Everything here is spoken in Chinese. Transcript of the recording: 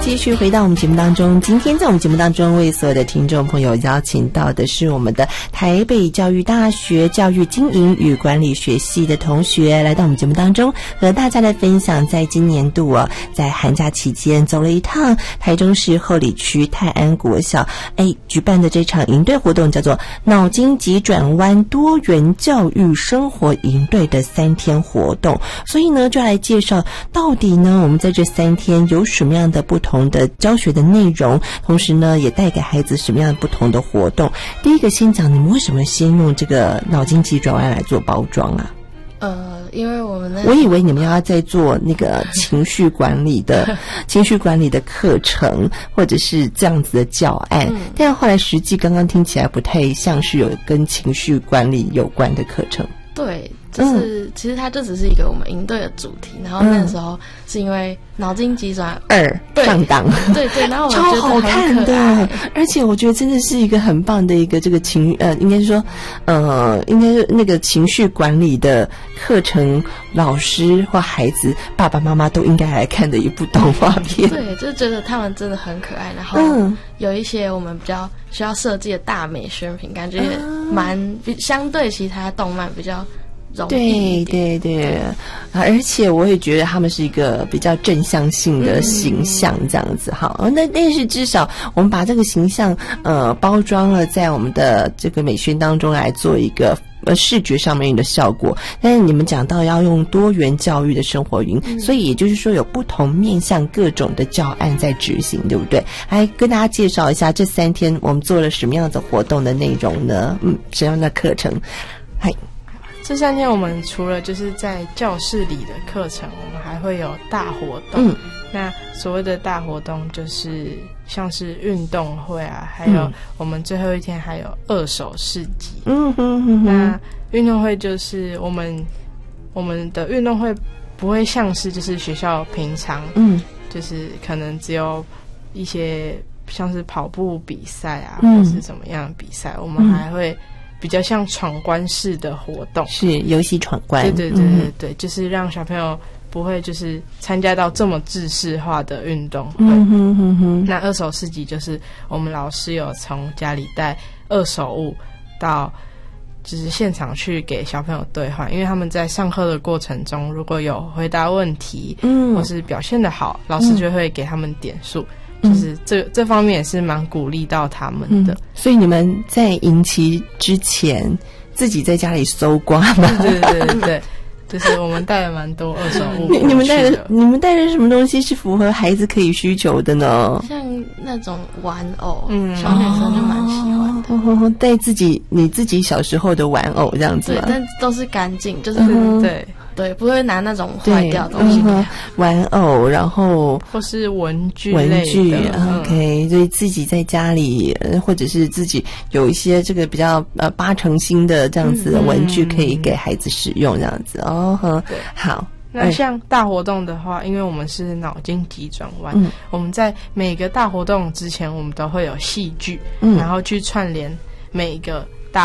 继续回到我们节目当中。今天在我们节目当中为所有的听众朋友邀请到的是我们的台北教育大学教育经营与管理学系的同学，来到我们节目当中和大家来分享在今年度在寒假期间走了一趟台中市后里区泰安国小举办的这场营队活动，叫做脑筋急转弯多元教育生活营队的3天活动。所以呢就来介绍到底呢我们在这3天有什么样的不同的教学的内容，同时呢也带给孩子什么样不同的活动。第一个先讲你们为什么先用这个脑筋急转弯来做包装啊？ 因为我们我以为你们要再做那个情绪管理的课程，或者是这样子的教案，但后来实际刚刚听起来不太像是有跟情绪管理有关的课程。 对，就是其实它就只是一个我们营队的主题，然后那时候是因为脑筋急转 2上档， 对，然后我超好看的，而且我觉得真的是一个很棒的一个这个应该是说应该是那个情绪管理的课程，老师或孩子爸爸妈妈都应该来看的一部动画片。 对，就觉得他们真的很可爱，然后有一些我们比较需要设计的大美宣品，感觉相对其他动漫比较容易一点。对， 而且我也觉得他们是一个比较正向性的形象，这样子好。但是至少我们把这个形象包装了在我们的这个美宣当中来做一个视觉上面的效果。但是你们讲到要用多元教育的生活营，所以也就是说有不同面向各种的教案在执行，对不对？来跟大家介绍一下这3天我们做了什么样的活动的内容呢？什么样的课程？ 这3天我们除了就是在教室里的课程，我们还会有大活动。那所谓的大活动就是像是运动会啊，还有我们最后一天还有2手市集。那运动会就是我们的运动会不会像是就是学校平常就是可能只有一些像是跑步比赛啊，或是怎么样的比赛，我们还会比较像闯关式的活动，是游戏闯关。 对，就是让小朋友不会就是参加到这么制式化的运动会。那2手市集就是我们老师有从家里带2手物到就是现场去给小朋友兑换，因为他们在上课的过程中如果有回答问题或是表现得好，老师就会给他们点数。就是这方面也是蛮鼓励到他们的。 所以你们在营期之前自己在家里搜刮吗？ 对，就是我们带了蛮多2手物。 你们带的什么东西是符合孩子可以需求的呢？ 像那种玩偶，小女生就蛮喜欢的。 带你自己小时候的玩偶这样子吗？ 对，但都是干净，就是对，不会拿那种坏掉的东西。 玩偶，然后或是文具类的。 OK， 所以自己在家里，或者是自己有一些这个比较8成新的这样子的文具可以给孩子使用，这样子对，好。 那像大活动的话，因为我们是脑筋急转弯，我们在每个大活动之前，我们都会有戏剧，然后去串联每一个